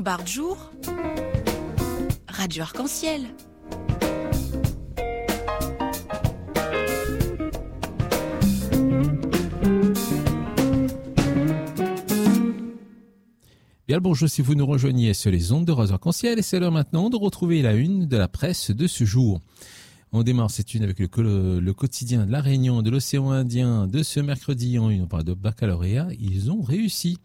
Barre Jour, Radio Arc-en-Ciel. Bien le bonjour si vous nous rejoignez sur les ondes de Radio Arc-en-Ciel et c'est l'heure maintenant de retrouver la une de la presse de ce jour. On démarre cette une avec le quotidien de La Réunion de l'océan Indien de ce mercredi. En une, on parle de baccalauréat. Ils ont réussi.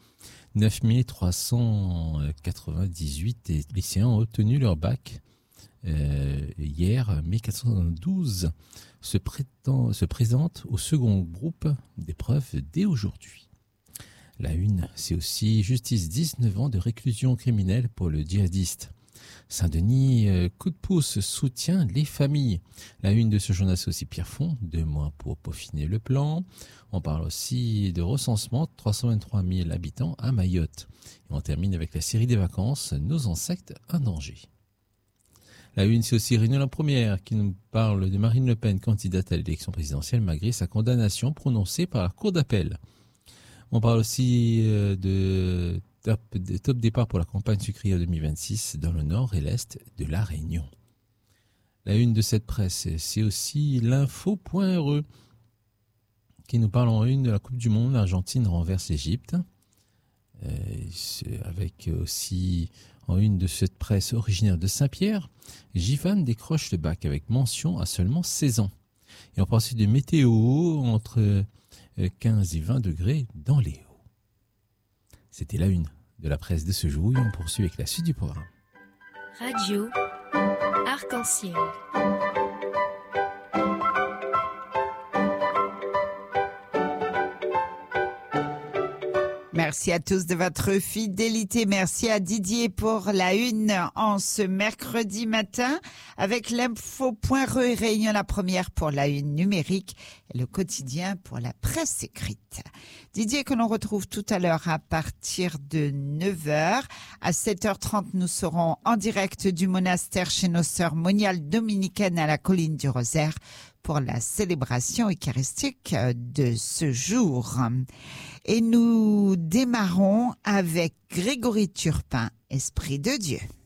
9398 lycéens ont obtenu leur bac hier. 1412 se présentent au second groupe d'épreuves dès aujourd'hui. La une, c'est aussi justice 19 ans de réclusion criminelle pour le djihadiste. Saint-Denis, coup de pouce, soutient les familles. La une de ce journal, c'est aussi Pierrefonds, 2 mois pour peaufiner le plan. On parle aussi de recensement, 323 000 habitants à Mayotte. Et on termine avec la série des vacances, nos insectes en danger. La une, c'est aussi Réunion la Première qui nous parle de Marine Le Pen, candidate à l'élection présidentielle malgré sa condamnation prononcée par la Cour d'appel. On parle aussi de top départ pour la campagne sucrière 2026 dans le nord et l'est de La Réunion. La une de cette presse, c'est aussi l'info.re qui nous parle en une de la Coupe du Monde. L'Argentine renverse l'Égypte. Avec aussi en une de cette presse originaire de Saint-Pierre, Jivan décroche le bac avec mention à seulement 16 ans. Et on parle aussi de météo entre 15 et 20 degrés dans les hauts. C'était la une de la presse de ce jour et on poursuit avec la suite du programme. Radio Arc-en-Ciel. Merci à tous de votre fidélité. Merci à Didier pour la une en ce mercredi matin avec l'info.re et Réunion la Première pour la une numérique et le quotidien pour la presse écrite. Didier que l'on retrouve tout à l'heure à partir de 9h. À 7h30, nous serons en direct du monastère chez nos sœurs moniales dominicaines à la colline du Rosaire pour la célébration eucharistique de ce jour. Et nous démarrons avec Grégory Turpin, Esprit de Dieu.